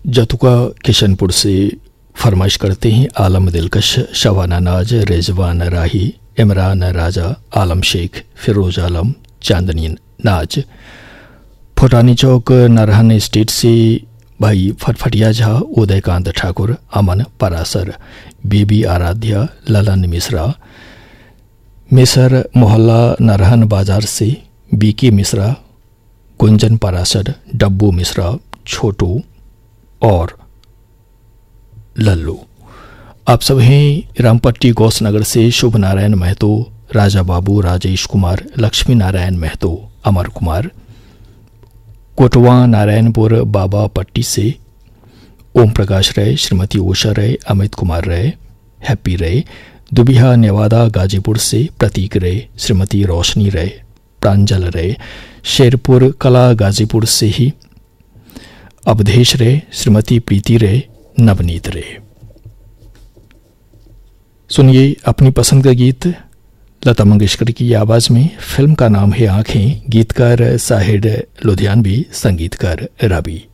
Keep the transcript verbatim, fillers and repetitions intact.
जतुका किशनपुर से फरमाइश करते हैं आलम दिलकश, शवाना नाज, रिजवान राही, इमरान राजा, आलम शेख, फिरोज आलम, चांदनी नाज। फुटानी चौक नारहन स्टेट से भाई फटफटिया झा, उदयकांत ठाकुर, अमन परासर, बेबी आराध्या, ललन मिश्रा। मिसर मोहल्ला नारहन बाजार से बीके मिश्रा, गुंजन परासर, डब्बू मिश्रा, छोटू और लल्लू। आप सब हैं रामपट्टी गौसनगर से शुभ नारायण महतो, राजा बाबू, राजेश कुमार, लक्ष्मी नारायण महतो, अमर कुमार। कोटवा नारायणपुर बाबा पट्टी से ओम प्रकाश राय, श्रीमती उषा राय, अमित कुमार राय, हैप्पी राय। दुबिहा नेवादा गाजीपुर से प्रतीक राय, श्रीमती रोशनी राय, प्रांजल राय। शेरपुर कला गाजीपुर से ही अवधेश राय, श्रीमती प्रीति राय, नवनीत राय। सुनिए अपनी पसंद का गीत लता मंगेशकर की आवाज में। फिल्म का नाम है आंखें, गीतकार साहिर लुधियानवी, संगीतकार रवि।